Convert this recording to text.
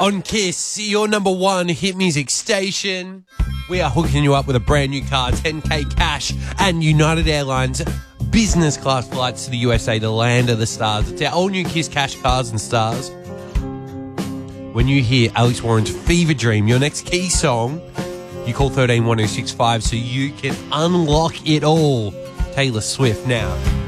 On Kiss, your number one hit music station. We are hooking you up with a brand new car, 10K cash, and United Airlines business class flights to the USA, the land of the stars. It's our all new Kiss Cash Cars and Stars. When you hear Alex Warren's Fever Dream, your next key song, you call 13 1065 so you can unlock it all. Taylor Swift now.